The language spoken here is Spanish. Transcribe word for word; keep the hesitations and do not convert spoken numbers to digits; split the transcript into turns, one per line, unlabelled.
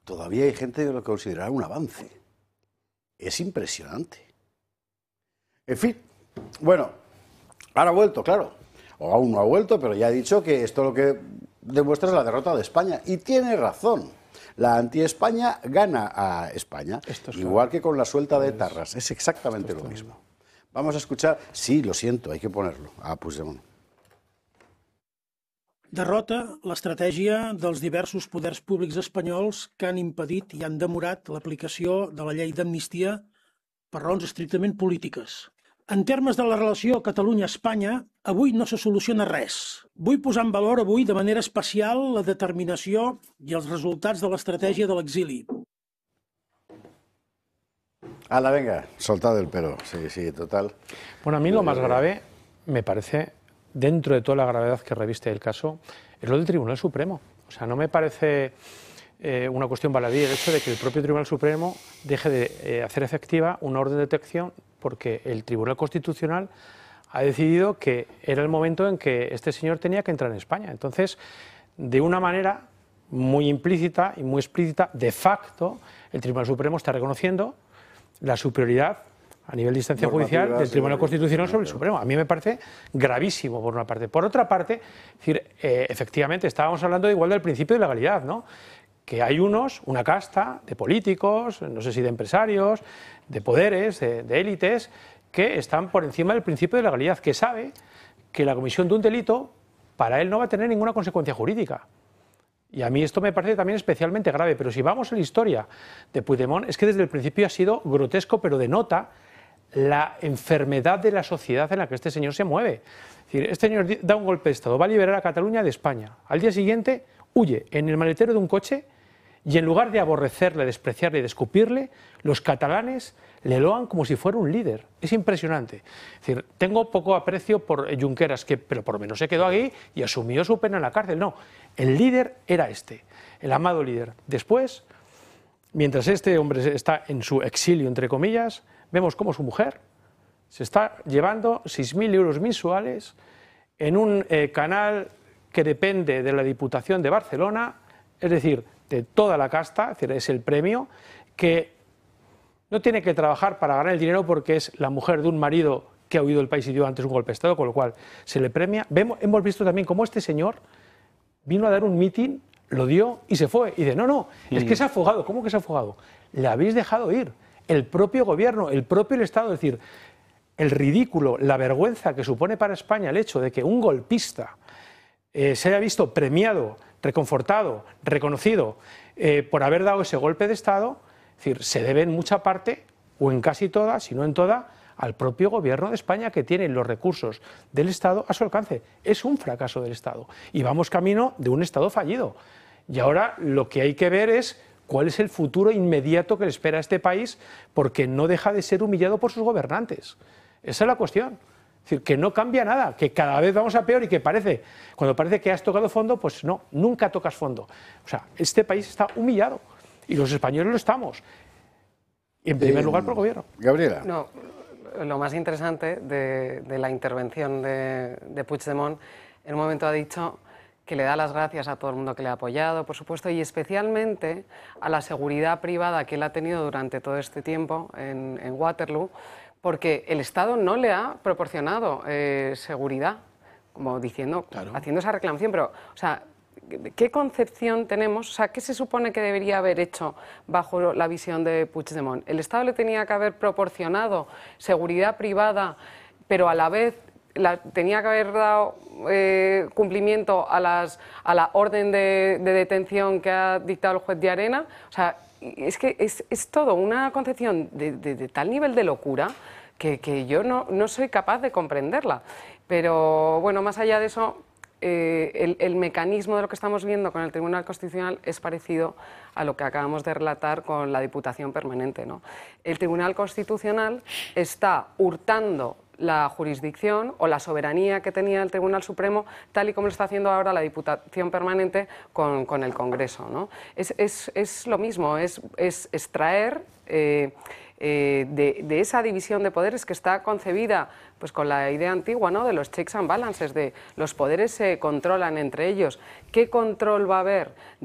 todavía hay gente que lo considera un avance. Es impresionante. En fin, bueno, ahora ha vuelto, claro, o aún no ha vuelto, pero ya ha dicho que esto lo que demuestra es la derrota de España, y tiene razón. La anti-España gana a España, igual que con la suelta de etarras, es exactamente lo mismo. Vamos a escuchar, sí, lo siento, hay que ponerlo, a Puigdemont.
Derrota l'estratègia dels diversos poders públics espanyols que han impedit i han demorat l'aplicació de la llei d'amnistia per raons estrictament polítiques. En termes de la relació Catalunya-Espanya, avui no se soluciona res. Vull posar en valor avui de manera especial la determinació i els resultats de l'estratègia de l'exili.
Ala, venga, soltad el pelo, sí, sí, total.
Bueno, a mí lo más grave, me parece, dentro de toda la gravedad que reviste el caso, es lo del Tribunal Supremo. O sea, no me parece eh, una cuestión baladí el hecho de que el propio Tribunal Supremo deje de eh, hacer efectiva una orden de detección porque el Tribunal Constitucional ha decidido que era el momento en que este señor tenía que entrar en España. Entonces, de una manera muy implícita y muy explícita, de facto, el Tribunal Supremo está reconociendo la superioridad a nivel de instancia judicial del Tribunal Constitucional sobre el Supremo. A mí me parece gravísimo, por una parte. Por otra parte, es decir, eh, efectivamente, estábamos hablando igual del principio de legalidad, ¿no? Que hay unos, una casta de políticos, no sé si de empresarios, de poderes, de, de élites, que están por encima del principio de legalidad, que sabe que la comisión de un delito para él no va a tener ninguna consecuencia jurídica. Y a mí esto me parece también especialmente grave, pero si vamos a la historia de Puigdemont, es que desde el principio ha sido grotesco, pero denota la enfermedad de la sociedad en la que este señor se mueve. Es decir, este señor da un golpe de Estado, va a liberar a Cataluña de España. Al día siguiente huye en el maletero de un coche y en lugar de aborrecerle, despreciarle y de escupirle, los catalanes le loan como si fuera un líder. Es impresionante. Es decir, tengo poco aprecio por Junqueras, que, pero por lo menos se quedó aquí y asumió su pena en la cárcel. No, el líder era este, el amado líder. Después, mientras este hombre está en su exilio, entre comillas, vemos cómo su mujer se está llevando seis mil euros mensuales en un eh, canal que depende de la Diputación de Barcelona, es decir, de toda la casta, es decir, es el premio, que no tiene que trabajar para ganar el dinero porque es la mujer de un marido que ha huido del país y dio antes un golpe de Estado, con lo cual se le premia. Vemos, hemos visto también cómo este señor vino a dar un mitin, lo dio y se fue. Y dice, no, no, es que se ha fugado. ¿Cómo que se ha fugado? Le habéis dejado ir. El propio gobierno, el propio Estado, es decir, el ridículo, la vergüenza que supone para España el hecho de que un golpista eh, se haya visto premiado, reconfortado, reconocido eh, por haber dado ese golpe de Estado, es decir, se debe en mucha parte, o en casi toda, si no en toda, al propio gobierno de España, que tiene los recursos del Estado a su alcance. Es un fracaso del Estado y vamos camino de un Estado fallido. Y ahora lo que hay que ver es cuál es el futuro inmediato que le espera a este país, porque no deja de ser humillado por sus gobernantes. Esa es la cuestión. Es decir, que no cambia nada, que cada vez vamos a peor y que parece, cuando parece que has tocado fondo, pues no, nunca tocas fondo. O sea, este país está humillado y los españoles lo estamos. Y en primer eh, lugar por el gobierno.
Gabriela.
No, lo más interesante de, de la intervención de, de Puigdemont, en un momento ha dicho que le da las gracias a todo el mundo que le ha apoyado, por supuesto, y especialmente a la seguridad privada que él ha tenido durante todo este tiempo en, en Waterloo, porque el Estado no le ha proporcionado eh, seguridad, como diciendo, claro, haciendo esa reclamación, pero, o sea, ¿qué concepción tenemos? O sea, ¿qué se supone que debería haber hecho bajo la visión de Puigdemont? El Estado le tenía que haber proporcionado seguridad privada, pero a la vez la, tenía que haber dado eh, cumplimiento a, las, a la orden de, de detención que ha dictado el juez de Arena. O sea, es que es, es todo una concepción de, de, de tal nivel de locura que, que yo no, no soy capaz de comprenderla. Pero bueno, más allá de eso, eh, el, el mecanismo de lo que estamos viendo con el Tribunal Constitucional es parecido a lo que acabamos de relatar con la Diputación Permanente, ¿no? El Tribunal Constitucional está hurtando la jurisdicción o la soberanía que tenía el Tribunal Supremo, tal y como lo está haciendo ahora la Diputación Permanente con, con el Congreso, ¿no? Es, es, es lo mismo, es, es extraer eh, eh, de, de esa división de poderes que está concebida pues, con la idea antigua, ¿no?, de los checks and balances, de los poderes se controlan entre ellos. ¿Qué control va a haber